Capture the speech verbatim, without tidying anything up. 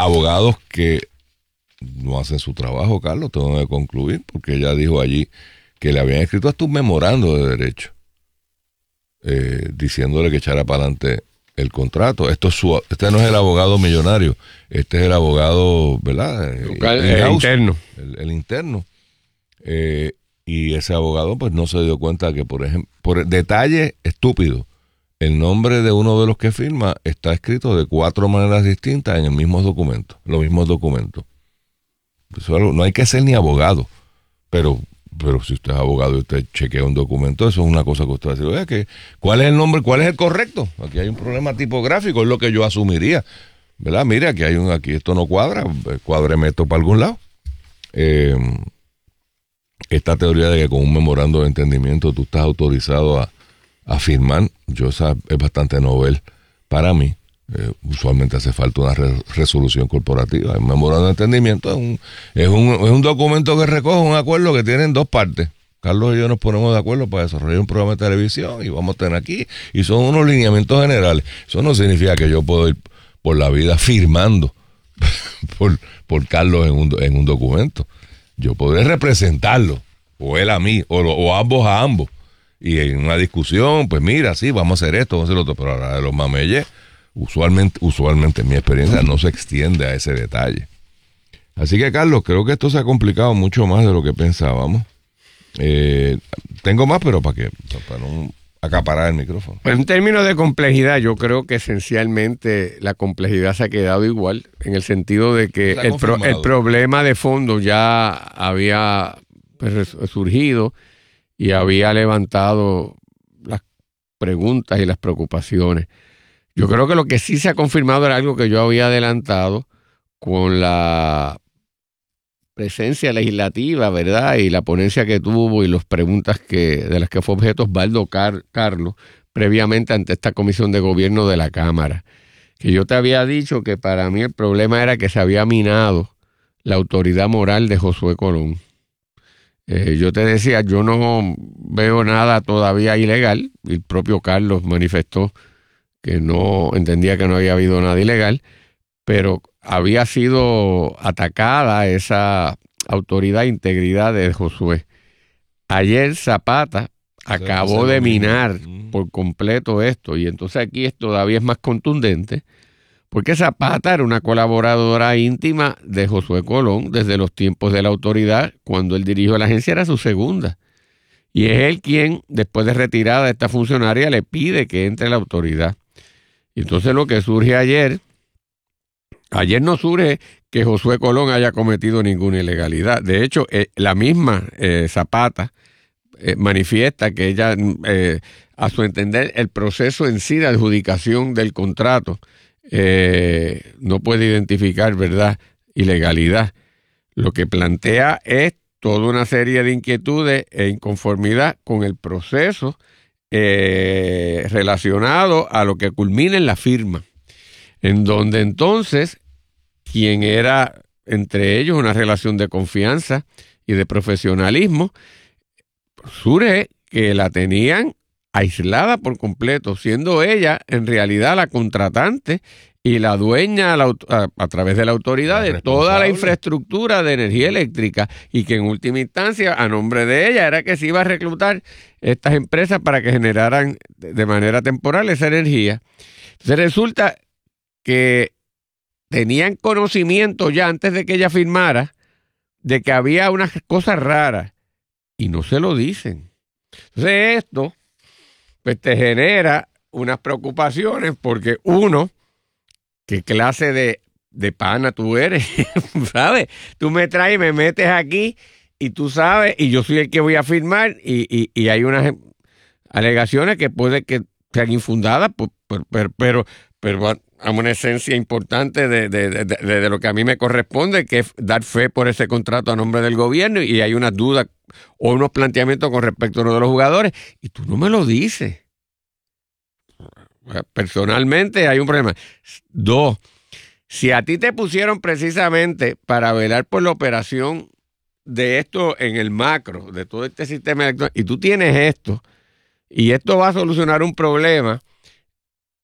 abogados que no hacen su trabajo, Carlos, tengo que concluir, porque ella dijo allí que le habían escrito hasta un memorando de derecho, eh, diciéndole que echara para adelante el contrato. Esto es su, este no es el abogado millonario, este es el abogado, ¿verdad? Local, el, el interno. El, el interno. Eh, y ese abogado pues no se dio cuenta que, por ejemplo, por detalle estúpido, el nombre de uno de los que firma está escrito de cuatro maneras distintas en el mismo documento, los mismos documentos. Eso no hay que ser ni abogado, pero pero si usted es abogado y usted chequea un documento, eso es una cosa que usted va a decir, oye, que, ¿cuál es el nombre? ¿Cuál es el correcto? Aquí hay un problema tipográfico, es lo que yo asumiría, ¿verdad? Mire, aquí hay un, aquí esto no cuadra, cuádreme esto para algún lado. Eh, esta teoría de que con un memorando de entendimiento tú estás autorizado a, a firmar, yo esa es bastante novel para mí. Eh, usualmente hace falta una re- resolución corporativa. El memorando de entendimiento es un, es, un, es un documento que recoge un acuerdo que tiene dos partes. Carlos y yo nos ponemos de acuerdo para desarrollar un programa de televisión y vamos a tener aquí, y son unos lineamientos generales. Eso no significa que yo puedo ir por la vida firmando por, por Carlos en un, en un documento. Yo podré representarlo, o él a mí, o, o ambos a ambos, y en una discusión, pues mira, sí, vamos a hacer esto, vamos a hacer lo otro, pero a la de los mameyes, Usualmente, usualmente en mi experiencia no se extiende a ese detalle. Así que, Carlos, creo que esto se ha complicado mucho más de lo que pensábamos. Eh, tengo más, pero para que para no acaparar el micrófono. Pues en términos de complejidad, yo creo que esencialmente la complejidad se ha quedado igual, en el sentido de que el, pro, el problema de fondo ya había pues, surgido y había levantado las preguntas y las preocupaciones. Yo creo que lo que sí se ha confirmado era algo que yo había adelantado con la presencia legislativa, ¿verdad? Y la ponencia que tuvo y las preguntas que de las que fue objeto Osvaldo Car- Carlos previamente ante esta comisión de gobierno de la Cámara. Que yo te había dicho que para mí el problema era que se había minado la autoridad moral de Josué Colón. Eh, yo te decía, yo no veo nada todavía ilegal. El propio Carlos manifestó que no entendía que no había habido nada ilegal, pero había sido atacada esa autoridad e integridad de Josué. Ayer Zapata acabó de minar por completo esto, y entonces aquí es, todavía es más contundente, porque Zapata era una colaboradora íntima de Josué Colón desde los tiempos de la autoridad. Cuando él dirigió la agencia era su segunda, y es él quien, después de retirada de esta funcionaria, le pide que entre a la autoridad. Y entonces lo que surge ayer, ayer no surge que Josué Colón haya cometido ninguna ilegalidad. De hecho, eh, la misma eh, Zapata eh, manifiesta que ella, eh, a su entender, el proceso en sí de adjudicación del contrato eh, no puede identificar, ¿verdad?, ilegalidad. Lo que plantea es toda una serie de inquietudes e inconformidad con el proceso Eh, relacionado a lo que culmina en la firma, en donde entonces quien era entre ellos una relación de confianza y de profesionalismo, surge que la tenían aislada por completo, siendo ella en realidad la contratante y la dueña a, la, a, a través de la autoridad de toda la infraestructura de energía eléctrica, y que en última instancia a nombre de ella era que se iba a reclutar estas empresas para que generaran de manera temporal esa energía. Entonces resulta que tenían conocimiento ya antes de que ella firmara de que había unas cosas raras y no se lo dicen. Entonces esto pues te genera unas preocupaciones, porque uno, ¿qué clase de, de pana tú eres? ¿Sabes? Tú me traes y me metes aquí y tú sabes, y yo soy el que voy a firmar, y, y, y hay unas alegaciones que puede que sean infundadas, pero, pero, pero, pero hay una esencia importante de, de, de, de, de lo que a mí me corresponde, que es dar fe por ese contrato a nombre del gobierno, y hay unas dudas o unos planteamientos con respecto a uno de los jugadores, y tú no me lo dices. Personalmente hay un problema. Dos, si a ti te pusieron precisamente para velar por la operación de esto en el macro, de todo este sistema electoral, y tú tienes esto, y esto va a solucionar un problema